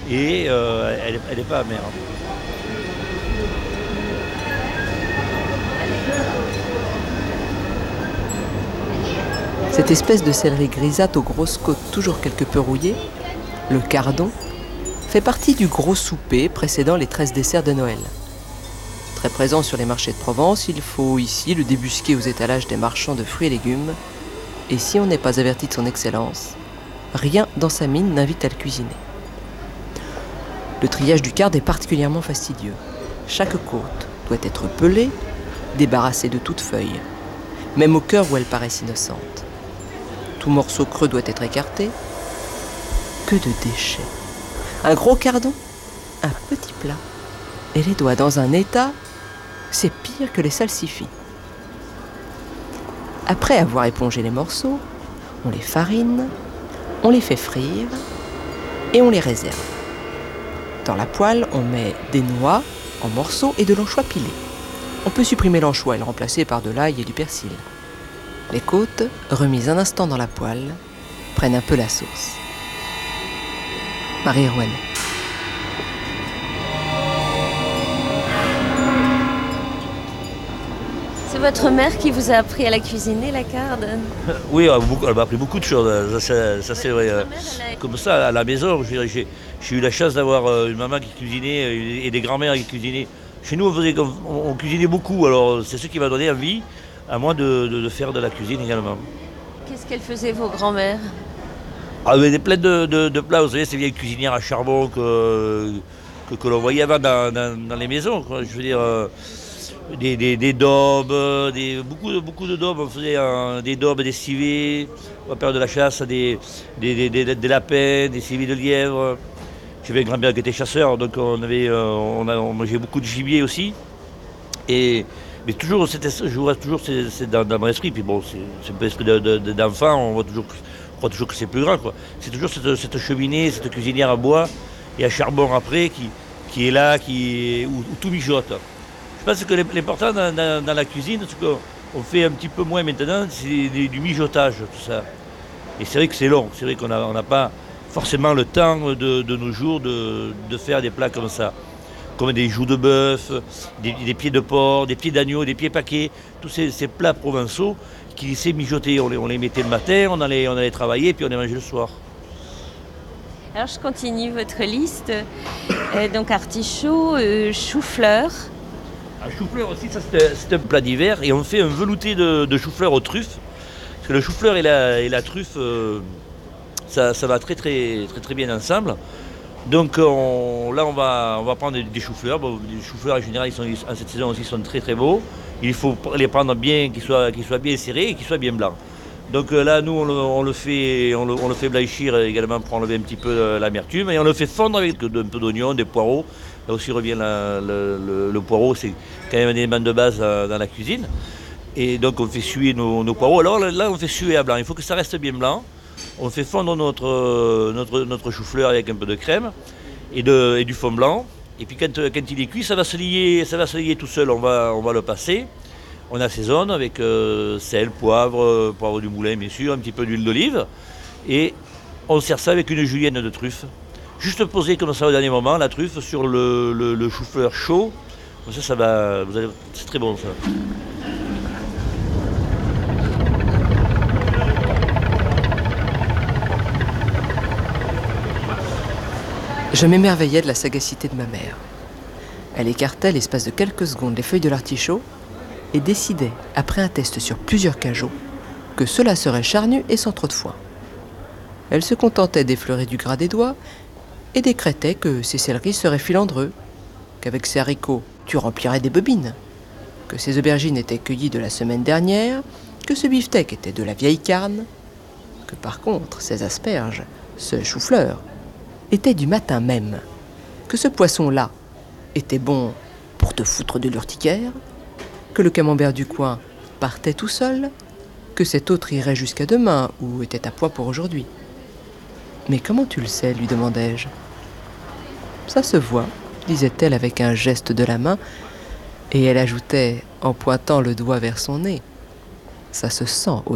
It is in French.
et elle n'est pas amère. Cette espèce de céleri grisâtre aux grosses côtes toujours quelque peu rouillées, le cardon, fait partie du gros souper précédant les 13 desserts de Noël. Très présent sur les marchés de Provence, il faut ici le débusquer aux étalages des marchands de fruits et légumes, et si on n'est pas averti de son excellence, rien dans sa mine n'invite à le cuisiner. Le triage du card est particulièrement fastidieux. Chaque côte doit être pelée, débarrassée de toute feuille, même au cœur où elle paraît innocente. Tout morceau creux doit être écarté. Que de déchets. Un gros cardon, un petit plat, et les doigts dans un état, c'est pire que les salsifis. Après avoir épongé les morceaux, on les farine, on les fait frire et on les réserve. Dans la poêle, on met des noix en morceaux et de l'anchois pilé. On peut supprimer l'anchois et le remplacer par de l'ail et du persil. Les côtes, remises un instant dans la poêle, prennent un peu la sauce. Marie Rouanet. C'est votre mère qui vous a appris à la cuisiner, la carde? Oui, elle m'a appris beaucoup de choses, ça c'est vrai. Comme ça, à la maison, j'ai eu la chance d'avoir une maman qui cuisinait et des grands-mères qui cuisinaient. Chez nous, on cuisinait beaucoup, alors c'est ce qui m'a donné envie à moi de faire de la cuisine également. Qu'est-ce qu'elles faisaient, vos grands-mères? Ah, mais plein de plats, vous savez, ces vieilles cuisinières à charbon que l'on voyait avant dans les maisons, quoi. Je veux dire, des daubes, beaucoup de daubes. On faisait des daubes, des civets, on va faire de la chasse, des lapins, des civets de lièvre. J'avais un grand-père qui était chasseur, donc on mangeait beaucoup de gibier aussi. Mais toujours, je vois toujours c'est dans mon esprit. Puis bon, c'est un peu l'esprit d'enfant, on croit toujours que c'est plus grand, quoi. C'est toujours cette cheminée, cette cuisinière à bois et à charbon après qui est là, où tout mijote. Je pense que l'important dans la cuisine, ce qu'on fait un petit peu moins maintenant, c'est du mijotage, tout ça. Et c'est vrai que c'est long, c'est vrai qu'on n'a pas forcément le temps de nos jours de faire des plats comme ça. Comme des joues de bœuf, des pieds de porc, des pieds d'agneau, des pieds paquets, tous ces plats provençaux qui laissaient mijoter. On les mettait le matin, on allait travailler, puis on les mangeait le soir. Alors je continue votre liste. Donc artichaut, chou-fleur. Un chou-fleur aussi, ça c'est un plat d'hiver, et on fait un velouté de chou-fleur aux truffes. Parce que le chou-fleur et la truffe, ça va très bien ensemble. Donc là on va prendre des choux-fleurs. Bon, les choux-fleurs en général en cette saison aussi sont très beaux. Il faut les prendre bien, qu'ils soient bien serrés et qu'ils soient bien blancs. Donc là nous on le fait blanchir également pour enlever un petit peu l'amertume, et on le fait fondre avec un peu d'oignon, des poireaux. Là aussi revient le poireau, c'est quand même un élément de base dans la cuisine. Et donc on fait suer nos poireaux. Alors là on fait suer à blanc, il faut que ça reste bien blanc. On fait fondre notre chou-fleur avec un peu de crème et du fond blanc. Et puis quand il est cuit, ça va se lier tout seul. On va le passer. On assaisonne avec sel, poivre du moulin bien sûr, un petit peu d'huile d'olive. Et on sert ça avec une julienne de truffe. Juste poser comme ça au dernier moment la truffe sur le chou-fleur chaud. Comme ça va, c'est très bon ça. Je m'émerveillais de la sagacité de ma mère. Elle écartait l'espace de quelques secondes les feuilles de l'artichaut et décidait, après un test sur plusieurs cajots, que cela serait charnu et sans trop de foin. Elle se contentait d'effleurer du gras des doigts et décrétait que ces céleris seraient filandreux, qu'avec ces haricots, tu remplirais des bobines, que ces aubergines étaient cueillies de la semaine dernière, que ce beefsteak était de la vieille carne, que par contre, ces asperges, ce chou-fleur, étaient du matin même, que ce poisson-là était bon pour te foutre de l'urticaire, que le camembert du coin partait tout seul, que cet autre irait jusqu'à demain ou était à point pour aujourd'hui. « Mais comment tu le sais ?» lui demandai-je. « Ça se voit », disait-elle avec un geste de la main, et elle ajoutait en pointant le doigt vers son nez. « Ça se sent aussi. »